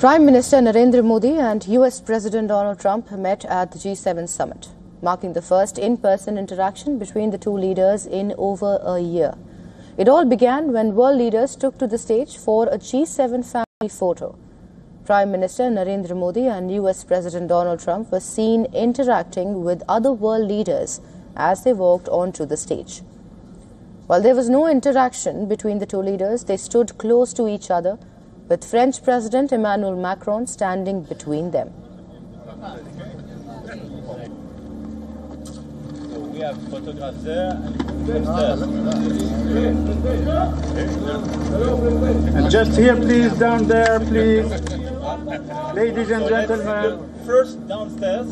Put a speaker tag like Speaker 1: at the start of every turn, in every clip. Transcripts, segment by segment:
Speaker 1: Prime Minister Narendra Modi and US President Donald Trump met at the G7 summit, marking the first in-person interaction between the two leaders in over a year. It all began when world leaders took to the stage for a G7 family photo. Prime Minister Narendra Modi and US President Donald Trump were seen interacting with other world leaders as they walked onto the stage. While there was no interaction between the two leaders, they stood close to each other, with French President Emmanuel Macron standing between them.
Speaker 2: We have photographers there
Speaker 3: and just here, please, down there, please. Ladies and gentlemen.
Speaker 2: First downstairs.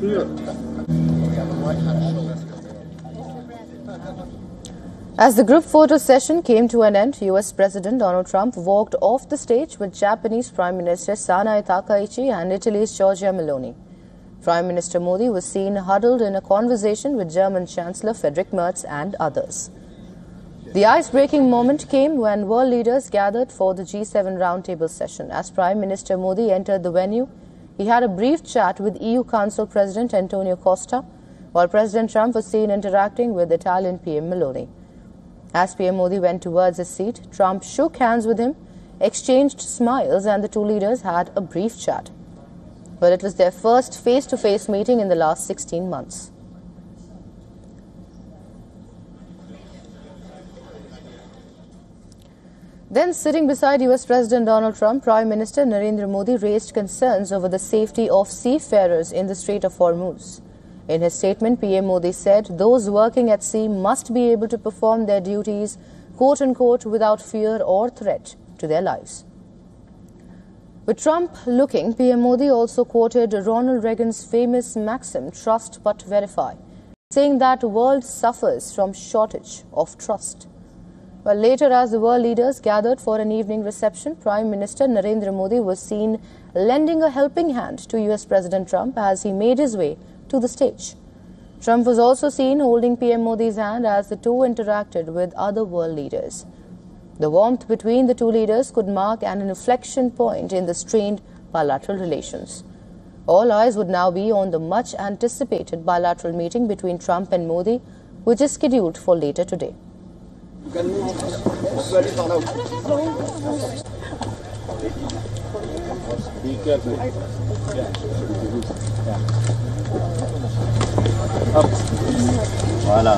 Speaker 1: As the group photo session came to an end, US President Donald Trump walked off the stage with Japanese Prime Minister Sanae Takaichi and Italy's Giorgia Meloni. Prime Minister Modi was seen huddled in a conversation with German Chancellor Friedrich Merz and others. The ice-breaking moment came when world leaders gathered for the G7 roundtable session. As Prime Minister Modi entered the venue, he had a brief chat with EU Council President Antonio Costa, while President Trump was seen interacting with Italian PM Meloni. As PM Modi went towards his seat, Trump shook hands with him, exchanged smiles, and the two leaders had a brief chat. But it was their first face-to-face meeting in the last 16 months. Then, sitting beside US President Donald Trump, Prime Minister Narendra Modi raised concerns over the safety of seafarers in the Strait of Hormuz. In his statement, PM Modi said those working at sea must be able to perform their duties, quote-unquote, without fear or threat to their lives. With Trump looking, PM Modi also quoted Ronald Reagan's famous maxim, trust but verify, saying that the world suffers from shortage of trust. Well, later, as the world leaders gathered for an evening reception, Prime Minister Narendra Modi was seen lending a helping hand to US President Trump as he made his way to the stage. Trump was also seen holding PM Modi's hand as the two interacted with other world leaders. The warmth between the two leaders could mark an inflection point in the strained bilateral relations. All eyes would now be on the much-anticipated bilateral meeting between Trump and Modi, which is scheduled for later today.
Speaker 2: Be careful. Voila.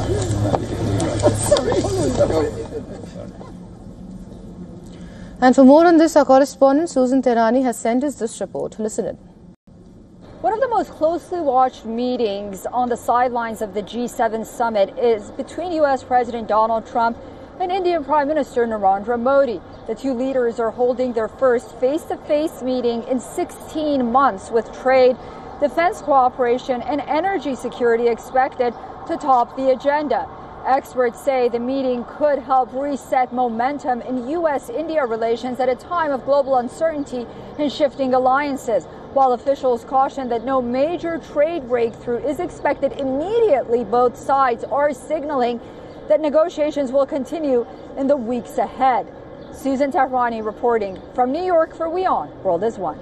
Speaker 1: And for more on this, our correspondent Susan Tehrani has sent us this report. Listen in.
Speaker 4: One of the most closely watched meetings on the sidelines of the G7 summit is between U.S. President Donald Trump and Indian Prime Minister Narendra Modi. The two leaders are holding their first face-to-face meeting in 16 months, with trade, defense cooperation, and energy security expected to top the agenda. Experts say the meeting could help reset momentum in U.S.-India relations at a time of global uncertainty and shifting alliances, while officials caution that no major trade breakthrough is expected immediately. Both sides are signaling that negotiations will continue in the weeks ahead. Susan Tehrani reporting from New York for WION, World is One.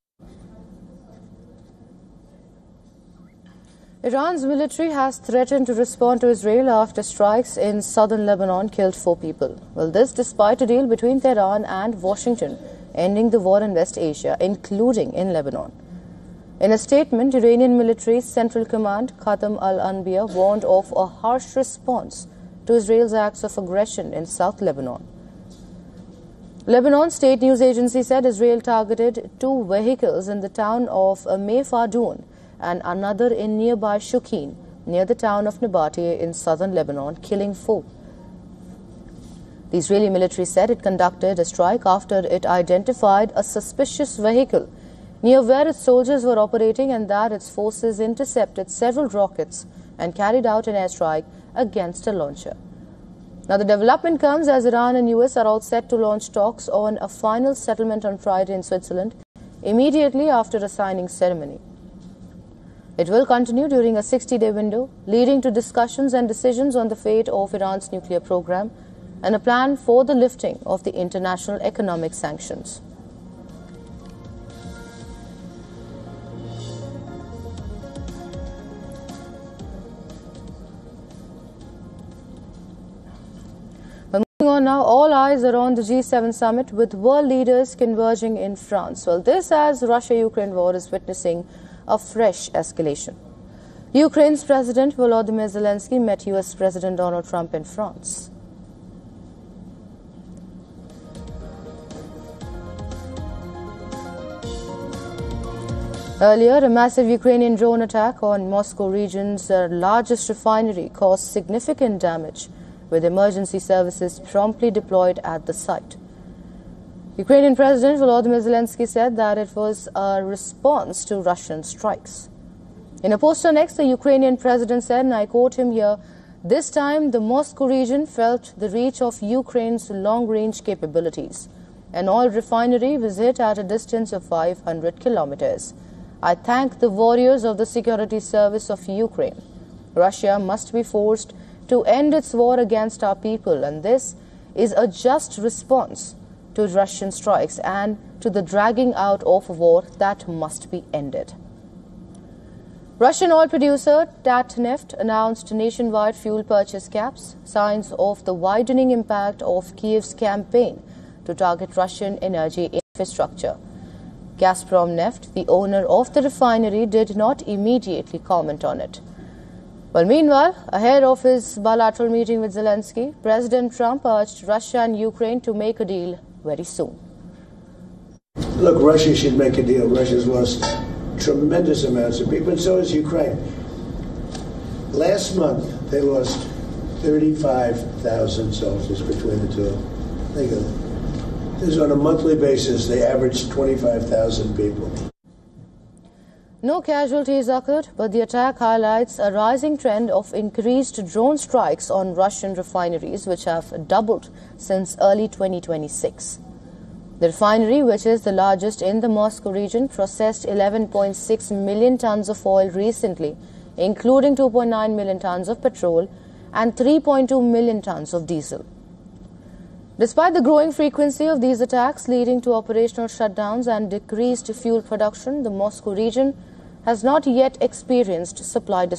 Speaker 1: Iran's military has threatened to respond to Israel after strikes in southern Lebanon killed 4 people. Well, this despite a deal between Tehran and Washington ending the war in West Asia, including in Lebanon. In a statement, Iranian military's Central Command, Khatam al-Anbiya, warned of a harsh response to Israel's acts of aggression in South Lebanon. Lebanon state news agency said Israel targeted 2 vehicles in the town of Meyfadun and another in nearby Shukin, near the town of Nabateh in southern Lebanon, killing 4. The Israeli military said it conducted a strike after it identified a suspicious vehicle near where its soldiers were operating, and that its forces intercepted several rockets and carried out an airstrike against a launcher. Now, the development comes as Iran and US are all set to launch talks on a final settlement on Friday in Switzerland, immediately after a signing ceremony. It will continue during a 60-day window, leading to discussions and decisions on the fate of Iran's nuclear program and a plan for the lifting of the international economic sanctions. on now, all eyes are on the G7 summit with world leaders converging in France. Well, this as Russia-Ukraine war is witnessing a fresh escalation. Ukraine's President Volodymyr Zelensky met US President Donald Trump in France. Earlier, a massive Ukrainian drone attack on Moscow region's largest refinery caused significant damage, with emergency services promptly deployed at the site. Ukrainian President Volodymyr Zelensky said that it was a response to Russian strikes. In a post on X, the Ukrainian president said, and I quote him here, "This time the Moscow region felt the reach of Ukraine's long-range capabilities. An oil refinery was hit at a distance of 500 kilometers. I thank the warriors of the security service of Ukraine. Russia must be forced to end its war against our people, and this is a just response to Russian strikes and to the dragging out of a war that must be ended." Russian oil producer Tatneft announced nationwide fuel purchase caps, signs of the widening impact of Kiev's campaign to target Russian energy infrastructure. Gazprom Neft, the owner of the refinery, did not immediately comment on it. Well, meanwhile, ahead of his bilateral meeting with Zelensky, President Trump urged Russia and Ukraine to make a deal very soon.
Speaker 5: Look, Russia should make a deal. Russia's lost tremendous amounts of people, and so has Ukraine. Last month, they lost 35,000 soldiers between the two. Think of it. This is on a monthly basis. They averaged 25,000 people.
Speaker 1: No casualties occurred, but the attack highlights a rising trend of increased drone strikes on Russian refineries, which have doubled since early 2026. The refinery, which is the largest in the Moscow region, processed 11.6 million tons of oil recently, including 2.9 million tons of petrol and 3.2 million tons of diesel. Despite the growing frequency of these attacks leading to operational shutdowns and decreased fuel production, the Moscow region has not yet experienced supply disruptions.